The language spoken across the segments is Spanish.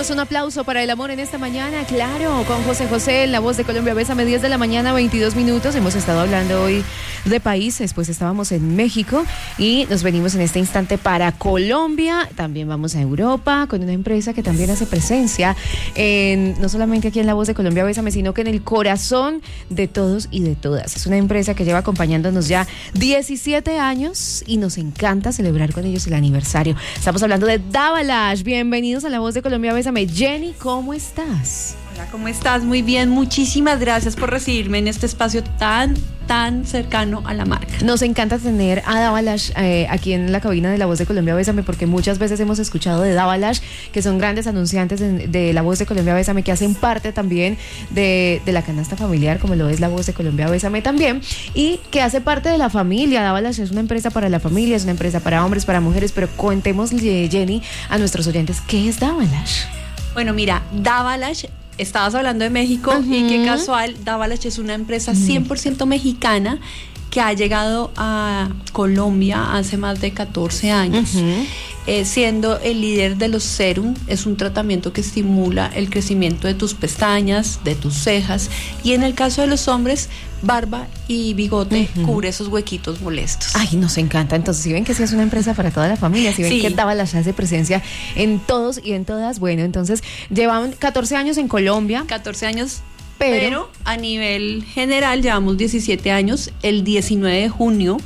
Tenemos un aplauso para el amor en esta mañana, claro, con José José, en La Voz de Colombia. Bésame, 10 de la mañana, 22 minutos. Hemos estado hablando hoy de países, pues estábamos en México y nos venimos en este instante para Colombia. También vamos a Europa con una empresa que también hace presencia no solamente aquí en La Voz de Colombia, Bésame, sino que en el corazón de todos y de todas. Es una empresa que lleva acompañándonos ya 17 años y nos encanta celebrar con ellos el aniversario. Estamos hablando de Dabalash. Bienvenidos a La Voz de Colombia, Bésame. Jenny, ¿cómo estás? Hola, ¿cómo estás? Muy bien, muchísimas gracias por recibirme en este espacio tan cercano a la marca. Nos encanta tener a Dabalash aquí en la cabina de La Voz de Colombia, Bésame, porque muchas veces hemos escuchado de Dabalash, que son grandes anunciantes de La Voz de Colombia, Bésame, que hacen parte también de la canasta familiar, como lo es La Voz de Colombia, Bésame también, y que hace parte de la familia. Dabalash es una empresa para la familia, es una empresa para hombres, para mujeres, pero contemos, Jenny, a nuestros oyentes, ¿qué es Dabalash? Bueno, mira, Dabalash, estabas hablando de México, y qué casual, Dabalash es una empresa 100% mexicana que ha llegado a Colombia hace más de 14 años, siendo el líder de los serum. Es un tratamiento que estimula el crecimiento de tus pestañas, de tus cejas, y en el caso de los hombres, barba y bigote, cubre esos huequitos molestos. Ay, nos encanta. Entonces, si ven que sí es una empresa para toda la familia, si ven que Dabalash hace presencia en todos y en todas, bueno, entonces llevan 14 años en Colombia. 14 años. Pero a nivel general llevamos 17 años. El 19 de junio,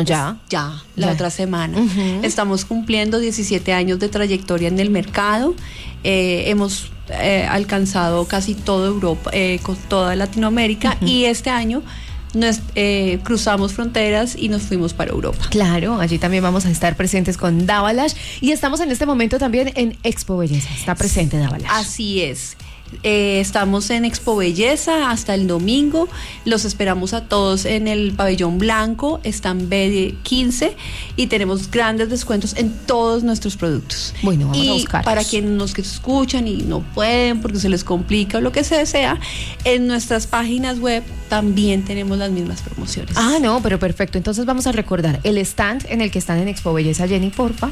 la otra semana, estamos cumpliendo 17 años de trayectoria en el mercado. Hemos alcanzado casi toda Europa, con toda Latinoamérica, y este año cruzamos fronteras y nos fuimos para Europa. Claro, allí también vamos a estar presentes con Dabalash, y estamos en este momento también en Expo Belleza. Está presente Dabalash. Así es. Estamos en Expo Belleza hasta el domingo. Los esperamos a todos en el pabellón blanco, stand B15, y tenemos grandes descuentos en todos nuestros productos. Bueno, vamos a buscarlos. Para quienes nos escuchan y no pueden porque se les complica o lo que se desea, en nuestras páginas web también tenemos las mismas promociones. Ah, no, pero perfecto. Entonces vamos a recordar el stand en el que están en Expo Belleza, Jenny, porfa.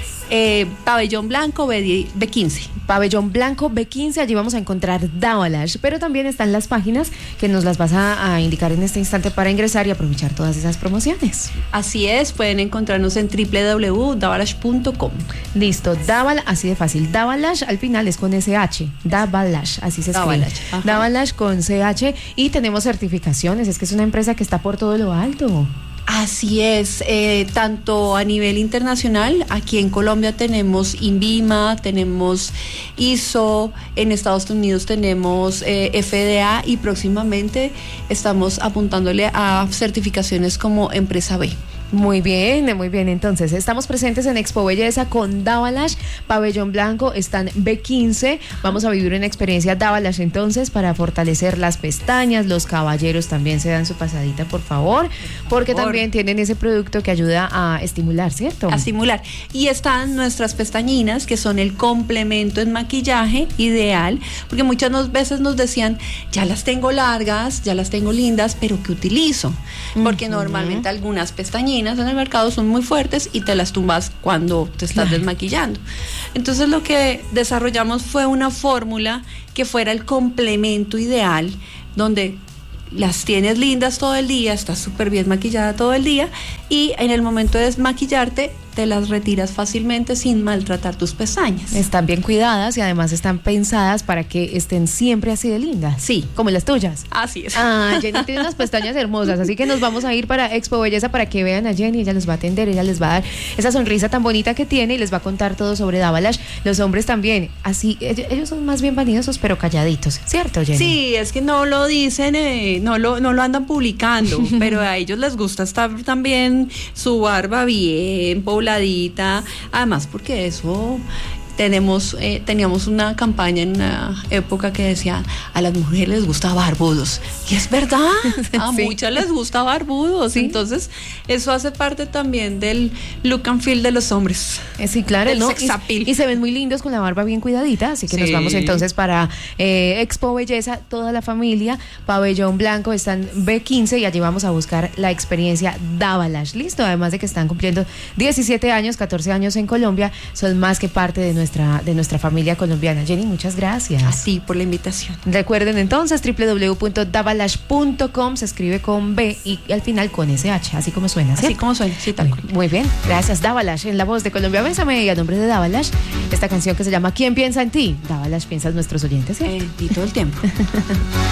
Pabellón Blanco B15. Pabellón Blanco B15, allí vamos a encontrar Dabalash, pero también están las páginas que nos las vas a indicar en este instante para ingresar y aprovechar todas esas promociones. Así es, pueden encontrarnos en www.dabalash.com. Listo, Dabalash, así de fácil. Dabalash al final es con SH, Dabalash, así se escribe. Dabalash con CH, y tenemos certificaciones. Es que es una empresa que está por todo lo alto. Así es, tanto a nivel internacional, aquí en Colombia tenemos INVIMA, tenemos ISO, en Estados Unidos tenemos FDA, y próximamente estamos apuntándole a certificaciones como Empresa B. Muy bien. Entonces, estamos presentes en Expo Belleza con Dabalash, Pabellón Blanco, están B15. Vamos a vivir una experiencia Dabalash entonces para fortalecer las pestañas. Los caballeros también se dan su pasadita, por favor, porque también tienen ese producto que ayuda a estimular, ¿cierto? A estimular. Y están nuestras pestañinas, que son el complemento en maquillaje ideal, porque muchas veces nos decían, ya las tengo largas, ya las tengo lindas, pero ¿qué utilizo? Porque normalmente algunas pestañinas en el mercado son muy fuertes y te las tumbas cuando te estás desmaquillando. Entonces lo que desarrollamos fue una fórmula que fuera el complemento ideal, donde las tienes lindas todo el día, estás súper bien maquillada todo el día, y en el momento de desmaquillarte te las retiras fácilmente sin maltratar tus pestañas. Están bien cuidadas y además están pensadas para que estén siempre así de lindas. Sí. Como las tuyas. Así es. Ah, Jenny tiene unas pestañas hermosas, así que nos vamos a ir para Expo Belleza para que vean a Jenny. Ella los va a atender, ella les va a dar esa sonrisa tan bonita que tiene y les va a contar todo sobre Dabalash. Los hombres también, así, ellos son más bien vanidosos pero calladitos, ¿cierto, Jenny? Sí, es que no lo dicen, no lo andan publicando, pero a ellos les gusta estar también su barba bien pobladita, además porque eso teníamos una campaña en una época que decía, a las mujeres les gusta barbudos, y es verdad, a muchas les gusta barbudos, entonces eso hace parte también del look and feel de los hombres. Sí, claro, del ¿no? sex appeal. Y se ven muy lindos con la barba bien cuidadita, así que nos vamos entonces para Expo Belleza, toda la familia, Pabellón Blanco, están B15, y allí vamos a buscar la experiencia Dabalash. Listo, además de que están cumpliendo 17 años, 14 años en Colombia, son más que parte de nuestra familia colombiana. Jenny, muchas gracias. Así por la invitación. Recuerden entonces www.davalash.com, se escribe con B y al final con SH, así como suena, ¿sí? Así como suena, sí, tal cual. Muy bien, gracias. Davalash en la voz de Colombia Bésame, y a nombre de Davalash, esta canción que se llama ¿Quién piensa en ti? Davalash piensa en nuestros oyentes, ¿sí? Y todo el tiempo.